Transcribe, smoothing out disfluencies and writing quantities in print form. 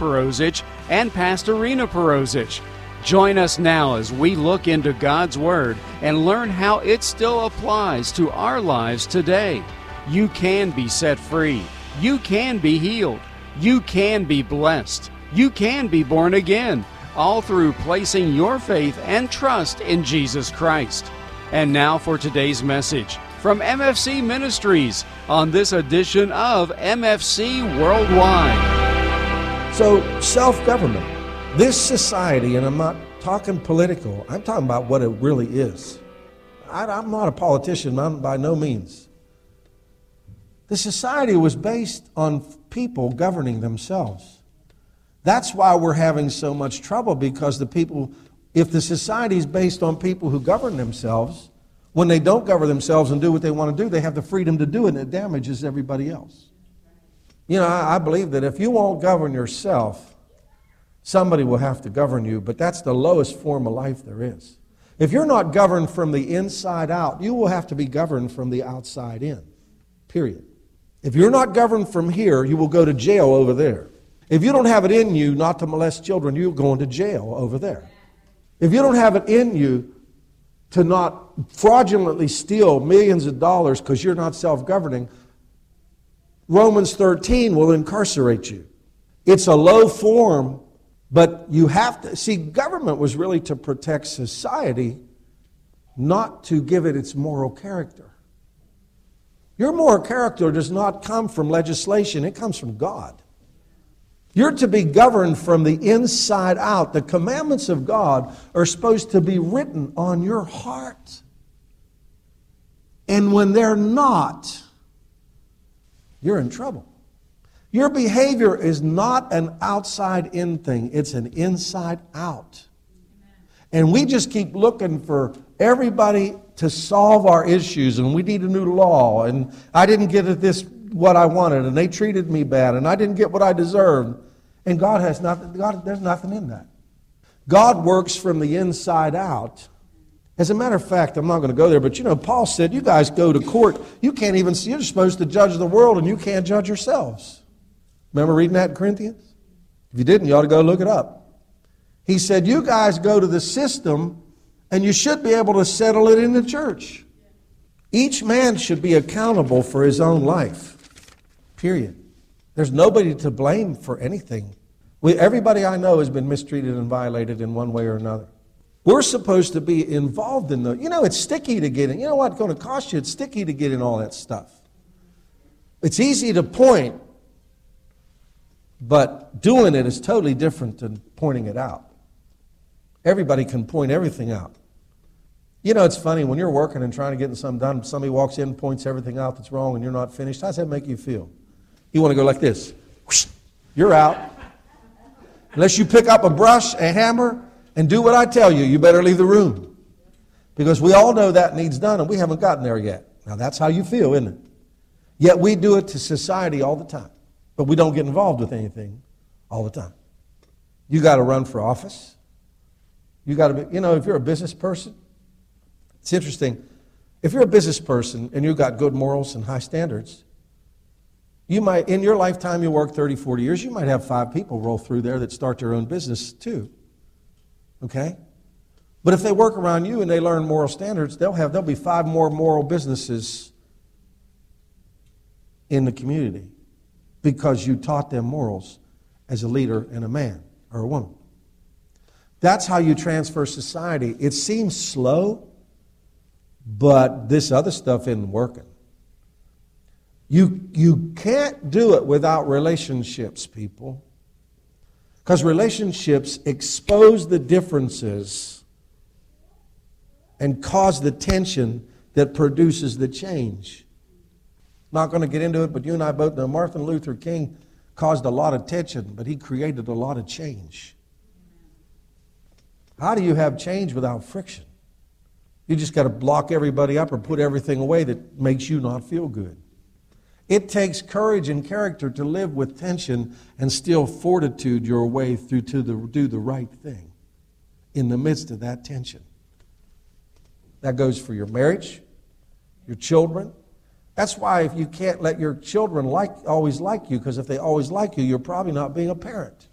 Perozich and Pastor Rena Perozich. Join us now as we look into God's Word and learn how it still applies to our lives today. You can be set free. You can be healed. You can be blessed. You can be born again, all through placing your faith and trust in Jesus Christ. And now for today's message from MFC Ministries on this edition of MFC Worldwide. So, self-government. This society, and I'm not talking political, I'm talking about what it really is. I'm not a politician, by no means. The society was based on people governing themselves. That's why we're having so much trouble, because the people, if the society is based on people who govern themselves, when they don't govern themselves and do what they want to do, they have the freedom to do it, and it damages everybody else. You know, I believe that if you won't govern yourself, somebody will have to govern you, but that's the lowest form of life there is. If you're not governed from the inside out, you will have to be governed from the outside in, period. If you're not governed from here, you will go to jail over there. If you don't have it in you not to molest children, you're going to jail over there. If you don't have it in you to not fraudulently steal millions of dollars because you're not self-governing, Romans 13 will incarcerate you. It's a low form. But you have to, see, government was really to protect society, not to give it its moral character. Your moral character does not come from legislation, it comes from God. You're to be governed from the inside out. The commandments of God are supposed to be written on your heart. And when they're not, you're in trouble. Your behavior is not an outside-in thing. It's an inside-out. And we just keep looking for everybody to solve our issues, and we need a new law, and I didn't get this what I wanted, and they treated me bad, and I didn't get what I deserved. And God has nothing. There's nothing in that. God works from the inside out. As a matter of fact, I'm not going to go there, but you know, Paul said, you guys go to court, you can't even see, you're supposed to judge the world, and you can't judge yourselves. Remember reading that in Corinthians? If you didn't, you ought to go look it up. He said, you guys go to the system, and you should be able to settle it in the church. Each man should be accountable for his own life. Period. There's nobody to blame for anything. Everybody I know has been mistreated and violated in one way or another. We're supposed to be involved in it's sticky to get in. You know what? It's going to cost you. It's sticky to get in all that stuff. It's easy to point. But doing it is totally different than pointing it out. Everybody can point everything out. You know, it's funny, when you're working and trying to get something done, somebody walks in and points everything out that's wrong and you're not finished. How does that make you feel? You want to go like this. Whoosh, you're out. Unless you pick up a brush, a hammer, and do what I tell you, you better leave the room. Because we all know that needs done and we haven't gotten there yet. Now that's how you feel, isn't it? Yet we do it to society all the time. But we don't get involved with anything all the time. You got to run for office. You got to be, if you're a business person, it's interesting. If you're a business person and you've got good morals and high standards, you might, in your lifetime, you work 30, 40 years, you might have 5 people roll through there that start their own business too. Okay? But if they work around you and they learn moral standards, there'll be 5 more moral businesses in the community. Because you taught them morals as a leader and a man or a woman. That's how you transfer society. It seems slow, but this other stuff isn't working. You can't do it without relationships, people. Because relationships expose the differences and cause the tension that produces the change. Not going to get into it, but you and I both know Martin Luther King caused a lot of tension, but he created a lot of change. How do you have change without friction? You just got to block everybody up or put everything away that makes you not feel good. It takes courage and character to live with tension and still fortitude your way through to do the right thing in the midst of that tension. That goes for your marriage, your children. That's why if you can't let your children always like you, because if they always like you, you're probably not being a parent.